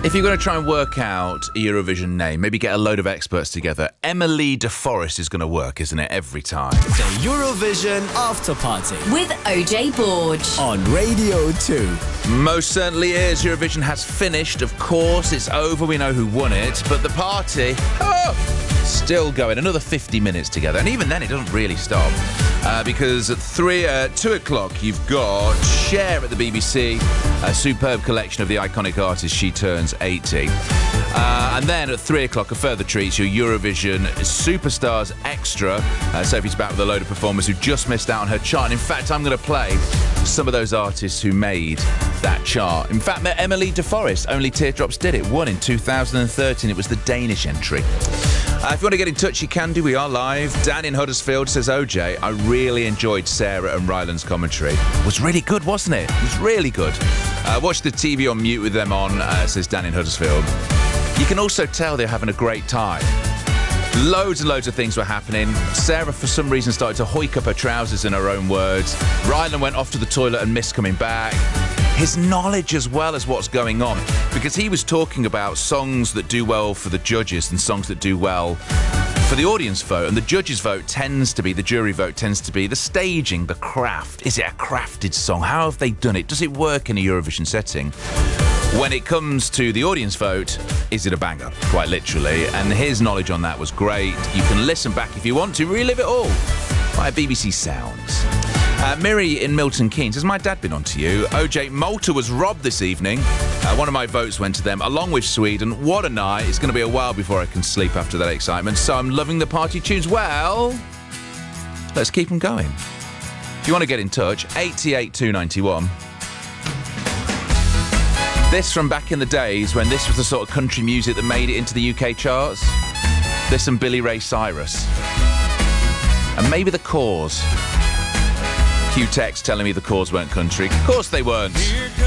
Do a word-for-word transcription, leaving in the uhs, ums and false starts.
If you're going to try and work out a Eurovision name, maybe get a load of experts together, Emily de Forest is going to work, isn't it, every time? The Eurovision After Party with O J Borge on Radio two. Most certainly is. Eurovision has finished. Of course, it's over. We know who won it. But the party, oh, still going. Another fifty minutes together. And even then, it doesn't really stop. Uh, because at three, uh, two o'clock, you've got Cher at the B B C, a superb collection of the iconic artist She Turns eighty. Uh, and then at three o'clock, a further treat, your Eurovision Superstars Extra. Uh, Sophie's back with a load of performers who just missed out on her chart. And in fact, I'm going to play some of those artists who made that chart. In fact, Emily de Forest, Only Teardrops Did It, won in two thousand thirteen. It was the Danish entry. Uh, if you want to get in touch, you can do. We are live. Dan in Huddersfield says, O J, I really enjoyed Sarah and Ryland's commentary. It was really good, wasn't it? It was really good. Uh, watch the T V on mute with them on, uh, says Dan in Huddersfield. You can also tell they're having a great time. Loads and loads of things were happening. Sarah, for some reason, started to hoik up her trousers in her own words. Ryland went off to the toilet and missed coming back. His knowledge as well as what's going on, because he was talking about songs that do well for the judges and songs that do well for the audience vote. And the judges' vote tends to be, the jury vote tends to be the staging, the craft. Is it a crafted song? How have they done it? Does it work in a Eurovision setting? When it comes to the audience vote, is it a banger? Quite literally. And his knowledge on that was great. You can listen back if you want to, relive it all via B B C Sounds. Uh, Miri in Milton Keynes, has my dad been on to you? O J, Malta was robbed this evening. Uh, one of my votes went to them, along with Sweden. What a night. It's going to be a while before I can sleep after that excitement. So I'm loving the party tunes. Well, let's keep them going. If you want to get in touch, eight eight two nine one. This from back in the days when this was the sort of country music that made it into the U K charts. This and Billy Ray Cyrus. And maybe The Cause. Q-Tex telling me The Cause weren't country. Of course they weren't.